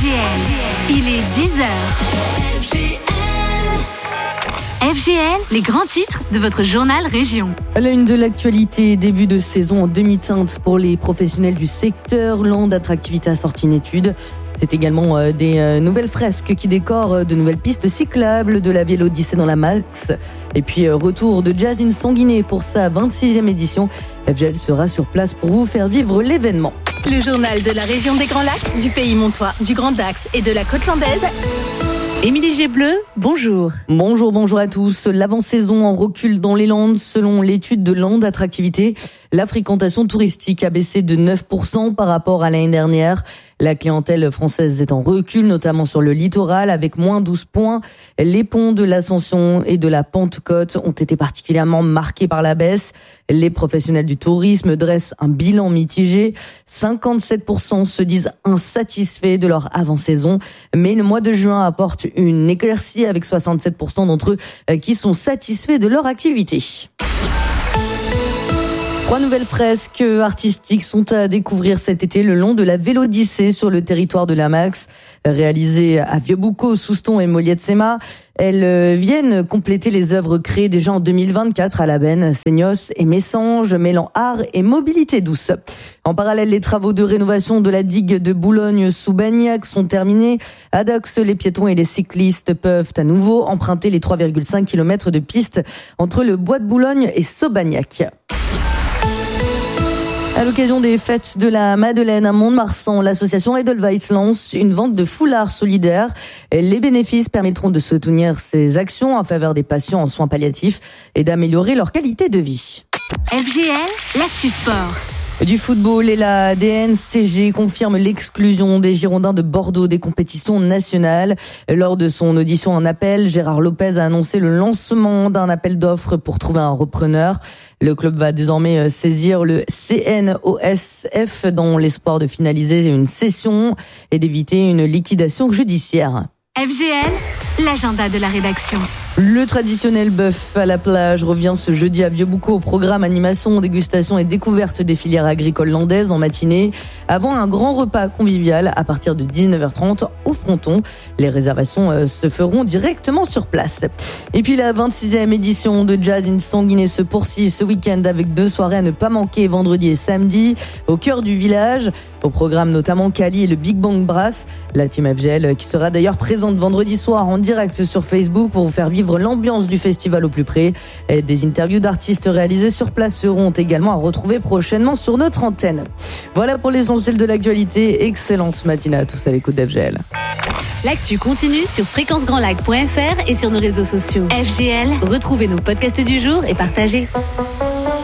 Il est 10h. FGL, les grands titres de votre journal Région. À la une de l'actualité, début de saison en demi-teinte pour les professionnels du secteur. Land Attractivité a sorti une étude. C'est également des nouvelles fresques qui décorent de nouvelles pistes cyclables de la Vélodyssée dans la Max. Et puis retour de Jazz in Sanguinet pour sa 26e édition. FGL sera sur place pour vous faire vivre l'événement. Le journal de la région des Grands Lacs, du Pays Montois, du Grand Dax et de la Côte Landaise. Émilie Gébleu, bonjour. Bonjour à tous. L'avant-saison en recul dans les Landes. Selon l'étude de Land Attractivité, la fréquentation touristique a baissé de 9% par rapport à l'année dernière. La clientèle française est en recul, notamment sur le littoral, avec moins 12 points. Les ponts de l'Ascension et de la Pentecôte ont été particulièrement marqués par la baisse. Les professionnels du tourisme dressent un bilan mitigé. 57% se disent insatisfaits de leur avant-saison. Mais le mois de juin apporte une éclaircie avec 67% d'entre eux qui sont satisfaits de leur activité. 3 nouvelles fresques artistiques sont à découvrir cet été le long de la Vélodyssée sur le territoire de la Max. Réalisées à Vieux-Boucau, Souston et Molliet-Séma, elles viennent compléter les œuvres créées déjà en 2024 à La Benne, Seignos et Messanges, mêlant art et mobilité douce. En parallèle, les travaux de rénovation de la digue de Boulogne-sous-Bagnac sont terminés. À Dax, les piétons et les cyclistes peuvent à nouveau emprunter les 3,5 km de piste entre le bois de Boulogne et Saubagnac. À l'occasion des fêtes de la Madeleine à Mont-de-Marsan, l'association Edelweiss lance une vente de foulards solidaires. Les bénéfices permettront de soutenir ces actions en faveur des patients en soins palliatifs et d'améliorer leur qualité de vie. FGL, l'actu sport. Du football et la DNCG confirme l'exclusion des Girondins de Bordeaux des compétitions nationales. Lors de son audition en appel, Gérard Lopez a annoncé le lancement d'un appel d'offres pour trouver un repreneur. Le club va désormais saisir le CNOSF dans l'espoir de finaliser une cession et d'éviter une liquidation judiciaire. FGL, l'agenda de la rédaction. Le traditionnel bœuf à la plage revient ce jeudi à Vieux-Boucau au programme animation, dégustation et découverte des filières agricoles landaises en matinée, avant un grand repas convivial à partir de 19h30 au Fronton. Les réservations se feront directement sur place. Et puis la 26e édition de Jazz in Sanguinet se poursuit ce week-end avec 2 soirées à ne pas manquer vendredi et samedi au cœur du village. Au programme notamment Kali et le Big Bang Brass. La team FGL qui sera d'ailleurs présente vendredi soir en direct sur Facebook pour vous faire vivre l'ambiance du festival au plus près. Et des interviews d'artistes réalisées sur place seront également à retrouver prochainement sur notre antenne. Voilà pour l'essentiel de l'actualité. Excellente matinée à tous à l'écoute d'FGL. L'actu continue sur fréquencegrandlac.fr et sur nos réseaux sociaux. FGL, retrouvez nos podcasts du jour et partagez.